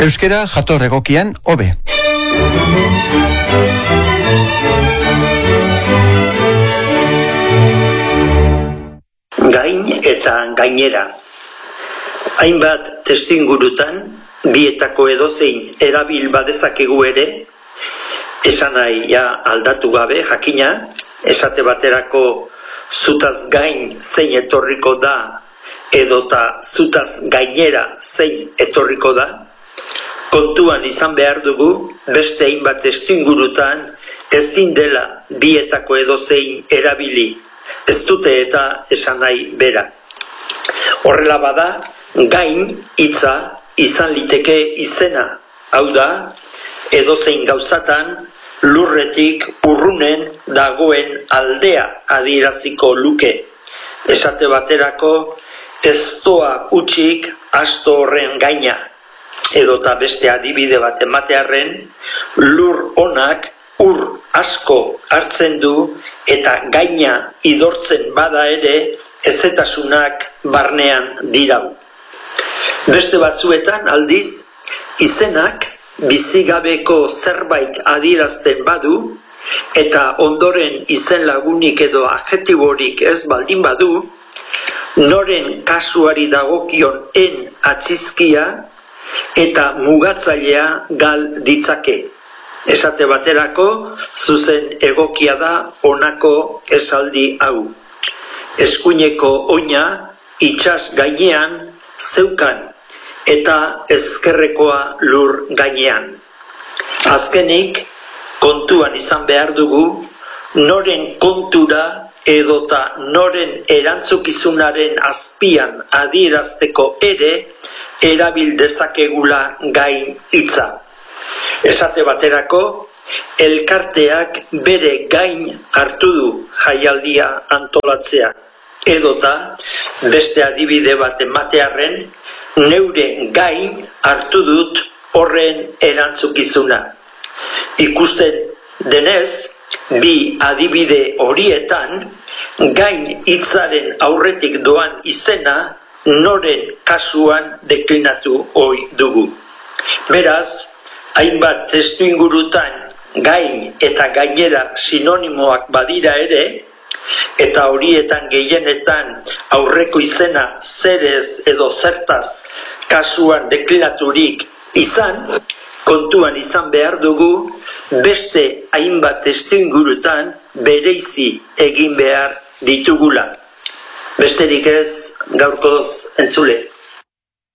Euskera jator egokian hobe. Gain eta gainera. Hainbat testuingurutan bietako edozein erabil badezakegu ere, esan nahi aldatu gabe jakina, esate baterako zutaz gain zein etorriko da, edota zutaz gainera zein etorriko da, kontuan izan behar dugu beste hainbat testuingurutan ezin dela bietako edozein erabili, ez dute eta esan nahi bera. Horrela bada, gain hitza izan liteke izena, hau da, edozein gauzatan lurretik urrunen dagoen aldea adieraziko luke. Esate baterako ez doa utxik asto horren gaina, edota beste adibide bat ematearren, lur onak ur asko hartzen du eta gaina idortzen bada ere ezetasunak barnean dirau. Beste batzuetan aldiz, izenak bizigabeko zerbait adierazten badu eta ondoren izen lagunik edo adjektiborik ez baldin badu, noren kasuari dagokion en atzizkia eta mugatzailea gal ditzake. Esate baterako, zuzen egokia da honako esaldi hau. Eskuineko oina itsas gainean zeukan eta ezkerrekoa lur gainean. Azkenik, kontuan izan behar dugu, noren kontura edota noren erantzukizunaren azpian adierazteko ere erabil dezakegula gain hitza. Esate baterako, elkarteak bere gain hartu du jaialdia antolatzea, edota beste adibide bat ematearren, neure gain hartu dut horren erantzukizuna. Ikusten denez, bi adibide horietan, gain hitzaren aurretik doan izena noren kasuan deklinatu ohi dugu. Beraz, hainbat testuingurutan gain eta gainera sinonimoak badira ere, eta horietan gehienetan aurreko izena zerez edo zertaz kasuan deklinaturik izan, kontuan izan behar dugu beste hainbat testuingurutan bereizi egin behar ditugula. Besterik ez, gaurkoz entzule.